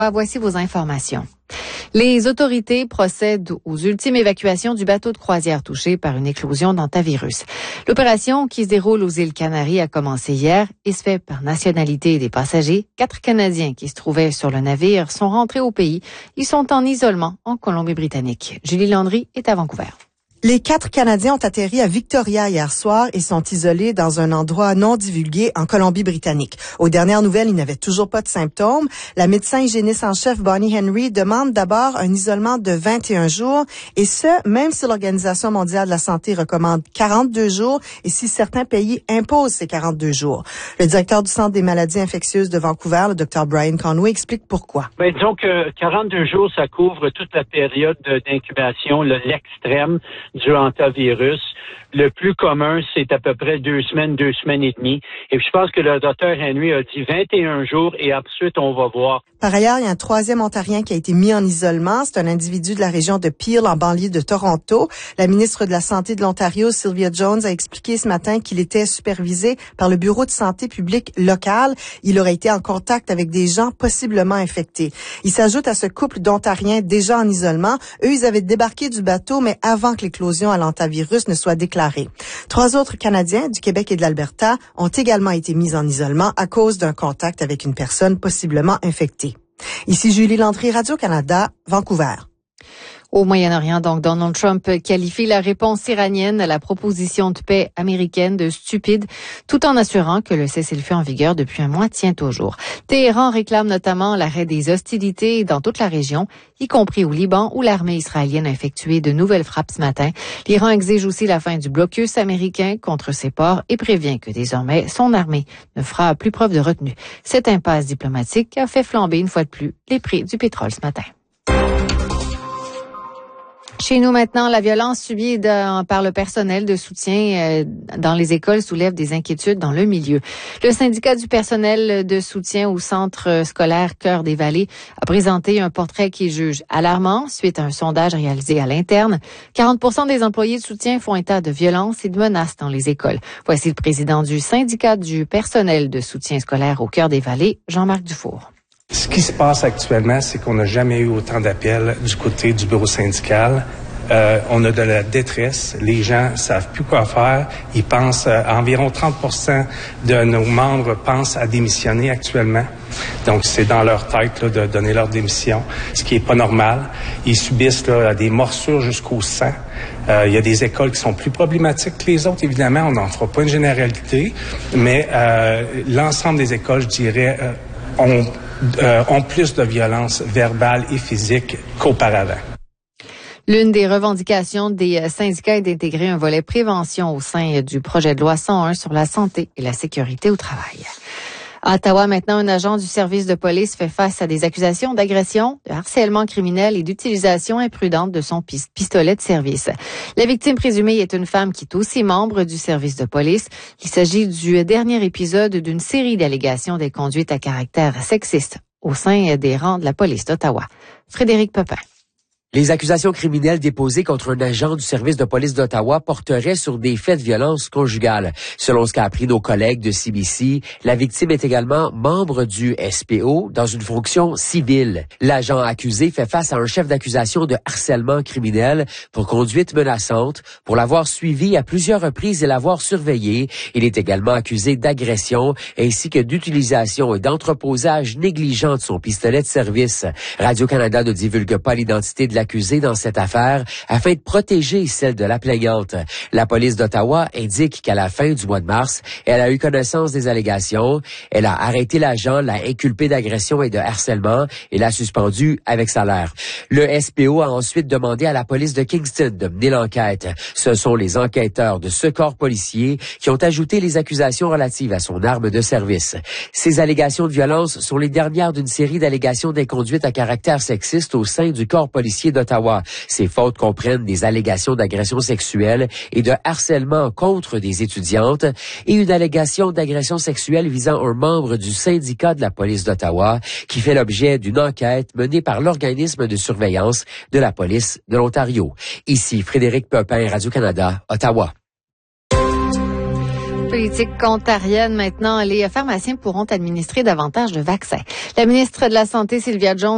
Voici vos informations. Les autorités procèdent aux ultimes évacuations du bateau de croisière touché par une éclosion d'hantavirus. L'opération qui se déroule aux îles Canaries a commencé hier et se fait par nationalité des passagers. 4 Canadiens qui se trouvaient sur le navire sont rentrés au pays. Ils sont en isolement en Colombie-Britannique. Julie Landry est à Vancouver. Les 4 Canadiens ont atterri à Victoria hier soir et sont isolés dans un endroit non divulgué en Colombie-Britannique. Aux dernières nouvelles, ils n'avaient toujours pas de symptômes. La médecin hygiéniste en chef Bonnie Henry demande d'abord un isolement de 21 jours et ce, même si l'Organisation mondiale de la santé recommande 42 jours et si certains pays imposent ces 42 jours. Le directeur du Centre des maladies infectieuses de Vancouver, le Dr Brian Conway, explique pourquoi. Disons que 42 jours, ça couvre toute la période d'incubation, l'extrême du hantavirus. Le plus commun, c'est à peu près 2 semaines et demie. Et je pense que le docteur Henry a dit 21 jours et ensuite on va voir. Par ailleurs, il y a un 3e Ontarien qui a été mis en isolement. C'est un individu de la région de Peel, en banlieue de Toronto. La ministre de la Santé de l'Ontario, Sylvia Jones, a expliqué ce matin qu'il était supervisé par le Bureau de santé publique local. Il aurait été en contact avec des gens possiblement infectés. Il s'ajoute à ce couple d'Ontariens déjà en isolement. Eux, ils avaient débarqué du bateau, mais avant que l'éclosion à l'hantavirus ne soit déclarée. 3 autres Canadiens du Québec et de l'Alberta ont également été mis en isolement à cause d'un contact avec une personne possiblement infectée. Ici Julie Landry, Radio-Canada, Vancouver. Au Moyen-Orient, donc, Donald Trump qualifie la réponse iranienne à la proposition de paix américaine de stupide, tout en assurant que le cessez-le-feu en vigueur depuis un mois tient toujours. Téhéran réclame notamment l'arrêt des hostilités dans toute la région, y compris au Liban, où l'armée israélienne a effectué de nouvelles frappes ce matin. L'Iran exige aussi la fin du blocus américain contre ses ports et prévient que désormais son armée ne fera plus preuve de retenue. Cette impasse diplomatique a fait flamber une fois de plus les prix du pétrole ce matin. Chez nous maintenant, la violence subie par le personnel de soutien dans les écoles soulève des inquiétudes dans le milieu. Le syndicat du personnel de soutien au centre scolaire Cœur des Vallées a présenté un portrait qu'il juge alarmant suite à un sondage réalisé à l'interne. 40% des employés de soutien font état de violence et de menaces dans les écoles. Voici le président du syndicat du personnel de soutien scolaire au Cœur des Vallées, Jean-Marc Dufour. Ce qui se passe actuellement, c'est qu'on n'a jamais eu autant d'appels du côté du bureau syndical. On a de la détresse. Les gens savent plus quoi faire. Ils pensent, environ 30% de nos membres pensent à démissionner actuellement. Donc, c'est dans leur tête là, de donner leur démission, ce qui est pas normal. Ils subissent là, des morsures jusqu'au sang. Il y a des écoles qui sont plus problématiques que les autres. Évidemment, on n'en fera pas une généralité, mais l'ensemble des écoles, je dirais, ont plus de violence verbale et physique qu'auparavant. L'une des revendications des syndicats est d'intégrer un volet prévention au sein du projet de loi 101 sur la santé et la sécurité au travail. À Ottawa, maintenant, un agent du service de police fait face à des accusations d'agression, de harcèlement criminel et d'utilisation imprudente de son pistolet de service. La victime présumée est une femme qui est aussi membre du service de police. Il s'agit du dernier épisode d'une série d'allégations des conduites à caractère sexiste au sein des rangs de la police d'Ottawa. Frédéric Pepin. Les accusations criminelles déposées contre un agent du service de police d'Ottawa porteraient sur des faits de violence conjugale. Selon ce qu'a appris nos collègues de CBC, la victime est également membre du SPO dans une fonction civile. L'agent accusé fait face à un chef d'accusation de harcèlement criminel pour conduite menaçante, pour l'avoir suivi à plusieurs reprises et l'avoir surveillé. Il est également accusé d'agression ainsi que d'utilisation et d'entreposage négligent de son pistolet de service. Radio-Canada ne divulgue pas l'identité de l'accusé dans cette affaire afin de protéger celle de la plaignante. La police d'Ottawa indique qu'à la fin du mois de mars, elle a eu connaissance des allégations. Elle a arrêté l'agent, l'a inculpé d'agression et de harcèlement et l'a suspendu avec salaire. Le SPO a ensuite demandé à la police de Kingston de mener l'enquête. Ce sont les enquêteurs de ce corps policier qui ont ajouté les accusations relatives à son arme de service. Ces allégations de violence sont les dernières d'une série d'allégations d'inconduite à caractère sexiste au sein du corps policier d'Ottawa. Ces fautes comprennent des allégations d'agression sexuelle et de harcèlement contre des étudiantes et une allégation d'agression sexuelle visant un membre du syndicat de la police d'Ottawa qui fait l'objet d'une enquête menée par l'organisme de surveillance de la police de l'Ontario. Ici Frédéric Pepin, Radio-Canada, Ottawa. Politique ontarienne maintenant, les pharmaciens pourront administrer davantage de vaccins. La ministre de la Santé, Sylvia Jones,